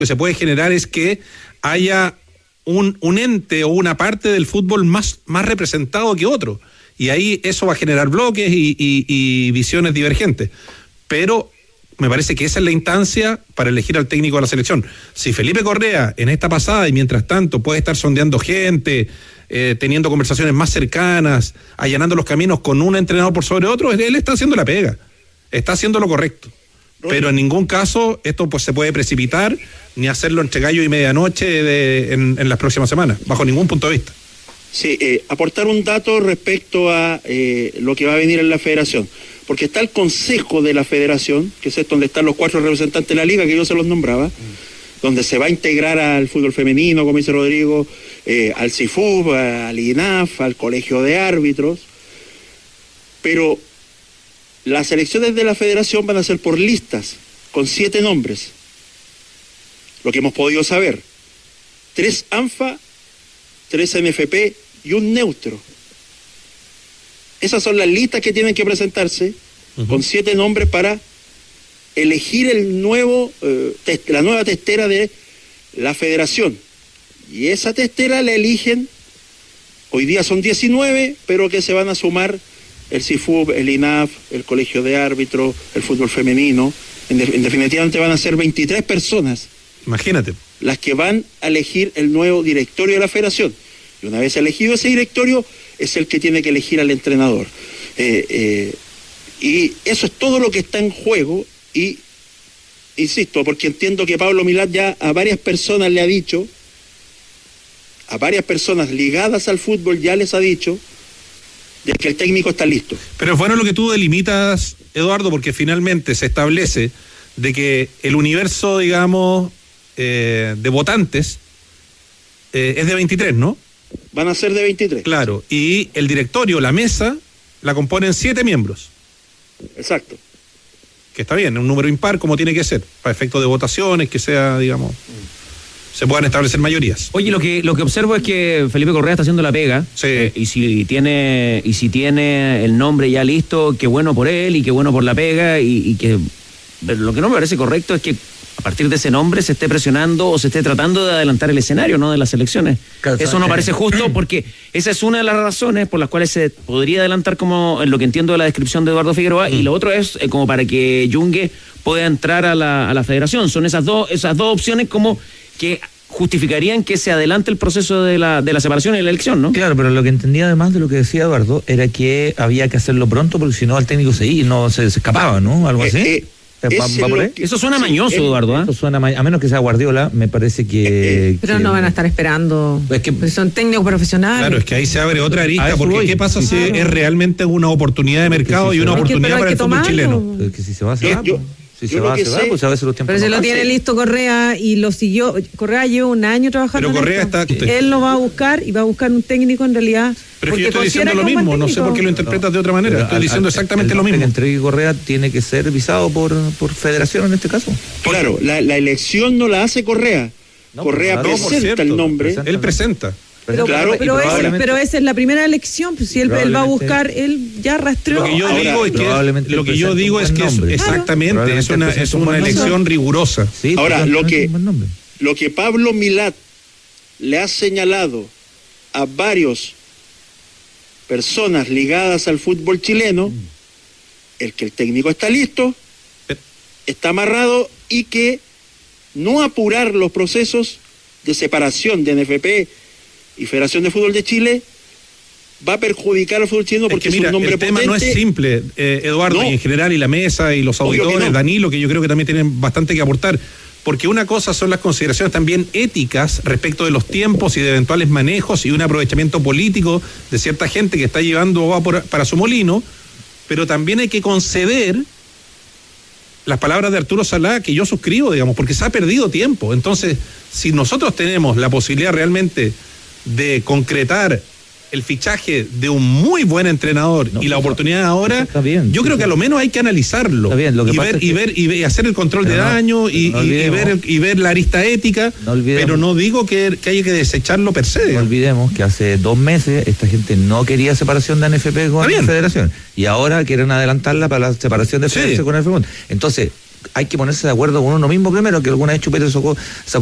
que se puede generar es que haya un ente o una parte del fútbol más representado que otro. Y ahí eso va a generar bloques y visiones divergentes. Pero me parece que esa es la instancia para elegir al técnico de la selección. Si Felipe Correa en esta pasada y mientras tanto puede estar sondeando gente, teniendo conversaciones más cercanas, allanando los caminos con un entrenador por sobre otro, él está haciendo la pega, está haciendo lo correcto. Pero en ningún caso esto pues se puede precipitar ni hacerlo entre gallo y medianoche en las próximas semanas, bajo ningún punto de vista. Sí, aportar un dato respecto a lo que va a venir en la federación, porque está el consejo de la federación, que es donde están los 4 representantes de la liga, que yo se los nombraba, donde se va a integrar al fútbol femenino, como dice Rodrigo, al CIFUB, al INAF, al colegio de árbitros, pero las elecciones de la federación van a ser por listas, con 7 nombres, lo que hemos podido saber, 3 ANFA, 3 NFP y un neutro. Esas son las listas que tienen que presentarse, con 7 nombres para elegir el nuevo la nueva testera de la federación. Y esa testera la eligen, hoy día son 19, pero que se van a sumar el CIFUB, el INAF, el colegio de árbitros, el fútbol femenino. En definitivamente van a ser 23 personas. Imagínate. Las que van a elegir el nuevo directorio de la federación. Y una vez elegido ese directorio, es el que tiene que elegir al entrenador. Y eso es todo lo que está en juego. Y insisto, porque entiendo que Pablo Milad ya a varias personas le ha dicho, a varias personas ligadas al fútbol ya les ha dicho, de que el técnico está listo. Pero es bueno lo que tú delimitas, Eduardo, porque finalmente se establece de que el universo, digamos, de votantes es de 23, ¿no? Van a ser de 23. Claro, y el directorio, la mesa, la componen 7 miembros. Exacto. Que está bien, un número impar como tiene que ser, para efectos de votaciones, que sea, digamos, se puedan establecer mayorías. Oye, lo que observo es que Felipe Correa está haciendo la pega. Sí. Y si tiene el nombre ya listo, qué bueno por él y qué bueno por la pega, y que lo que no me parece correcto es que a partir de ese nombre se esté presionando o se esté tratando de adelantar el escenario, ¿no?, de las elecciones. Claro, eso no parece justo, porque esa es una de las razones por las cuales se podría adelantar, como en lo que entiendo de la descripción de Eduardo Figueroa, y lo otro es como para que Yungue pueda entrar a la federación. Son esas dos opciones como que justificarían que se adelante el proceso de la separación y la elección, ¿no? Claro, pero lo que entendía además de lo que decía Eduardo era que había que hacerlo pronto, porque si no el técnico se escapaba, ¿no? Algo así. ¿Va por ahí? Eso suena mañoso, Eduardo. Eso suena a menos que sea Guardiola, me parece que... Pero no van a estar esperando. Es que son técnicos profesionales. Claro, es que ahí se abre otra arista, porque ¿qué pasa si es realmente una oportunidad de mercado y una oportunidad para el fútbol chileno? Es que si se va, se va. Si se va, se va, pues a veces los tiempos. Pero se lo tiene listo Correa y lo siguió. Correa lleva un año trabajando. Pero Correa está. Él lo va a buscar y va a buscar un técnico en realidad. Pero yo estoy diciendo lo mismo, no sé por qué lo interpretas de otra manera. Estoy diciendo exactamente lo mismo. El entregue Correa tiene que ser visado por federación en este caso. Claro, la elección no la hace Correa. Correa presenta el nombre. Él presenta. Pero, claro, pero esa es la primera elección, pues si él va a buscar, él ya rastreó. Lo que yo digo es que exactamente es una elección rigurosa. Sí, ahora, lo que Pablo Milad le ha señalado a varios personas ligadas al fútbol chileno, el que el técnico está listo, está amarrado, y que no apurar los procesos de separación de NFP y Federación de Fútbol de Chile va a perjudicar al fútbol chileno, porque es un nombre el tema potente. No es simple, Eduardo, y en general, y la mesa y los auditores, Danilo, que yo creo que también tienen bastante que aportar, porque una cosa son las consideraciones también éticas respecto de los tiempos y de eventuales manejos y un aprovechamiento político de cierta gente que está llevando para su molino, pero también hay que conceder las palabras de Arturo Salá, que yo suscribo, digamos, porque se ha perdido tiempo. Entonces, si nosotros tenemos la posibilidad realmente de concretar el fichaje de un muy buen entrenador y la oportunidad ahora, yo creo que a lo menos hay que analizarlo y ver hacer el control de daño y ver la arista ética, pero no digo que haya que desecharlo per se. No olvidemos que hace 2 meses esta gente no quería separación de NFP con la Federación, y ahora quieren adelantarla para la separación de Federación con el FEMUN. Entonces, hay que ponerse de acuerdo con uno mismo primero, que alguna vez Chupete sacó